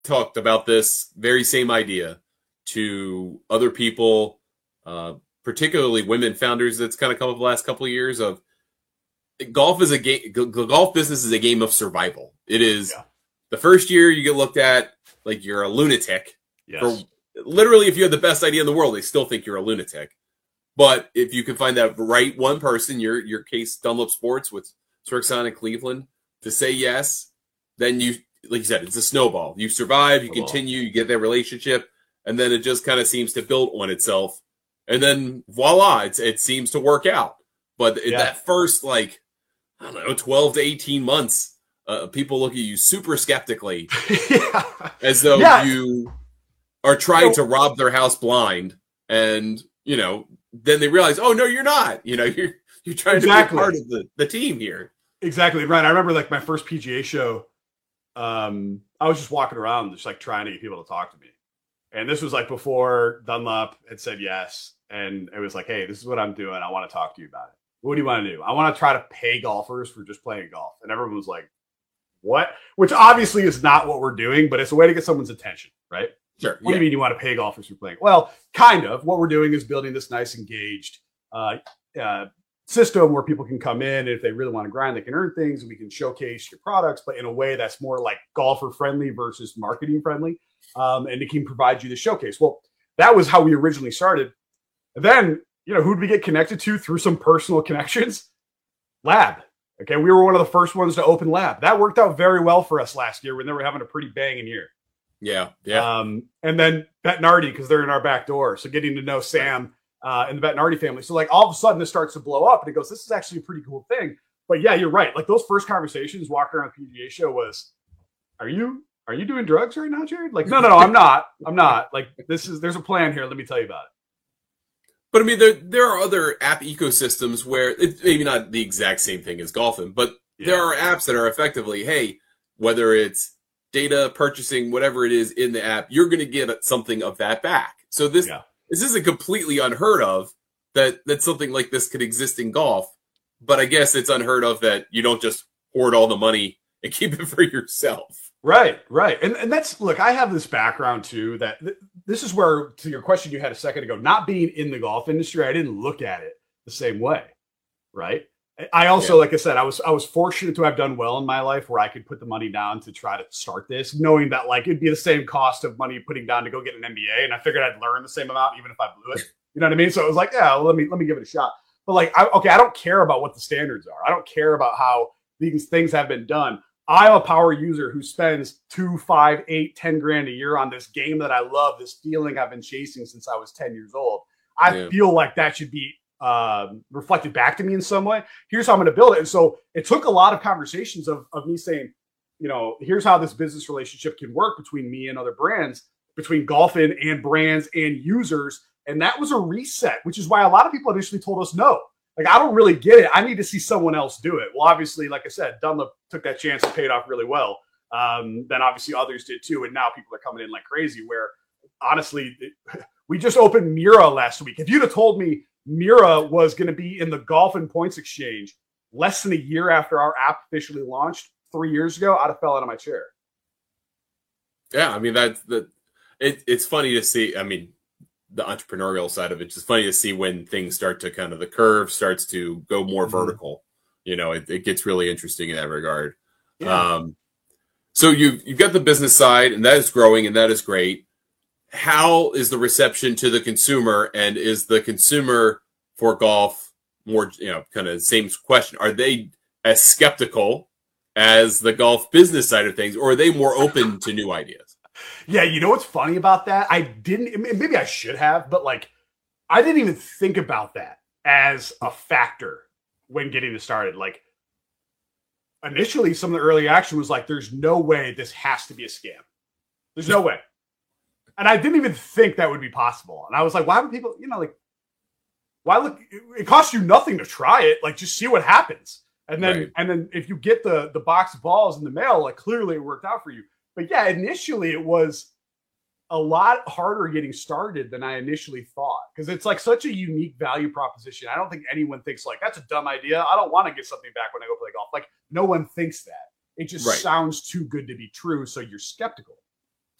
talked about this very same idea to other people, uh, particularly women founders. That's kind of come up the last couple of years. Of golf is a game. Golf business is a game of survival. It is Yeah. the first year you get looked at like you're a lunatic. For Yes. literally, if you have the best idea in the world, they still think you're a lunatic. But if you can find that right one person, your case Dunlop Sports with Srixon and Cleveland to say yes, then you, like you said, it's a snowball. You survive, you continue, you get that relationship, and then it just kind of seems to build on itself. And then voila, it seems to work out. But that first, like, I don't know, 12 to 18 months, people look at you super skeptically, as though you are trying to rob their house blind. And, then they realize, oh, no, you're not. You're trying to be part of the team here. Exactly. Right. I remember like my first PGA show. I was just walking around just like trying to get people to talk to me. And this was like before Dunlop had said yes. And it was like, hey, this is what I'm doing. I want to talk to you about it. What do you want to do? I want to try to pay golfers for just playing golf. And everyone was like, what? Which obviously is not what we're doing, but it's a way to get someone's attention, right? Sure. What do you mean you want to pay golfers for playing? Well, kind of. What we're doing is building this nice engaged system where people can come in, and if they really want to grind, they can earn things, and we can showcase your products, but in a way that's more like golfer friendly versus marketing friendly. And it can provide you the showcase. Well, that was how we originally started. And then, who did we get connected to through some personal connections? Lab. Okay. We were one of the first ones to open Lab. That worked out very well for us last year when they were having a pretty banging year. Yeah. Yeah. And then Bettinardi, because they're in our back door. So getting to know Sam and the Bettinardi family. So like all of a sudden this starts to blow up and it goes, this is actually a pretty cool thing. But yeah, you're right. Like those first conversations walking around the PGA show was, are you doing drugs right now, Jared? Like, no, I'm not. Like there's a plan here. Let me tell you about it. But I mean, there are other app ecosystems where it's maybe not the exact same thing as golfing, but there are apps that are effectively, hey, whether it's data purchasing, whatever it is in the app, you're going to get something of that back. So this isn't completely unheard of that something like this could exist in golf, but I guess it's unheard of that you don't just hoard all the money and keep it for yourself. Right. And that's, look, I have this background too, that this is where, to your question you had a second ago, not being in the golf industry, I didn't look at it the same way. Right. I also, like I said, I was fortunate to have done well in my life where I could put the money down to try to start this, knowing that like it'd be the same cost of money putting down to go get an MBA. And I figured I'd learn the same amount, even if I blew it. You know what I mean? So it was like, yeah, well, let me give it a shot. But like, I don't care about what the standards are. I don't care about how these things have been done. I'm a power user who spends 2, 5, 8, 10 grand a year on this game that I love, this feeling I've been chasing since I was 10 years old. I feel like that should be reflected back to me in some way. Here's how I'm going to build it. And so it took a lot of conversations of me saying, here's how this business relationship can work between me and other brands, between golfing and brands and users. And that was a reset, which is why a lot of people initially told us no. Like, I don't really get it. I need to see someone else do it. Well, obviously, like I said, Dunlop took that chance and paid off really well. Then obviously others did too. And now people are coming in like crazy, where honestly, we just opened Mira last week. If you'd have told me Mira was going to be in the Golf and Points Exchange less than a year after our app officially launched 3 years ago, I'd have fell out of my chair. Yeah. I mean, it's funny to see. I mean, the entrepreneurial side of it, it's just funny to see when things start to kind of, the curve starts to go more vertical. It gets really interesting in that regard. Yeah. So you've got the business side, and that is growing, and that is great. How is the reception to the consumer, and is the consumer for golf more, kind of same question? Are they as skeptical as the golf business side of things, or are they more open to new ideas? Yeah, you know what's funny about that? Maybe I should have, but like, I didn't even think about that as a factor when getting it started. Like, initially, some of the early action was like, there's no way this has to be a scam. There's no way. And I didn't even think that would be possible. And I was like, why would people, why look, it costs you nothing to try it. Like, just see what happens. And then if you get the box of balls in the mail, like, clearly it worked out for you. But yeah, initially it was a lot harder getting started than I initially thought, because it's like such a unique value proposition. I don't think anyone thinks like, that's a dumb idea. I don't want to get something back when I go play golf. Like, no one thinks that. It just sounds too good to be true. So you're skeptical.